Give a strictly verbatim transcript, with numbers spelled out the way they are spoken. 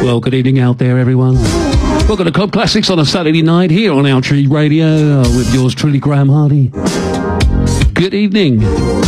Well, good evening out there, everyone. Welcome to Club Classics on a Saturday night here on Our Tree Radio uh, with yours truly, Graham Hardy. Good evening.